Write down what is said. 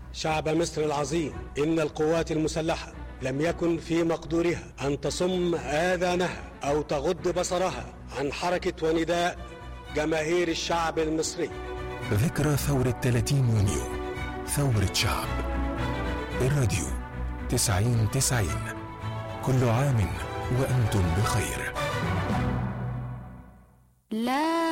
شعب مصر العظيم، إن القوات المسلحة لم يكن في مقدورها أن تصم آذانها أو تغض بصرها عن حركة ونداء جماهير الشعب المصري. ذكرى ثورة 30 يونيو، ثورة شعب. الراديو 90-90، كل عام وأنتم بخير. لا